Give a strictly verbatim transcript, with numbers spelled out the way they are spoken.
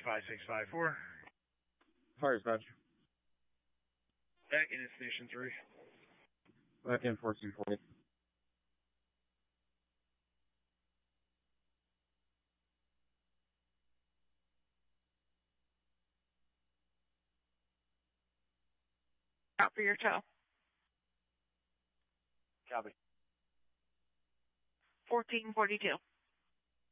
five six five four. Fire dispatch. Back in Station three. Back in fourteen forty. Out for your tow. Copy. fourteen forty-two.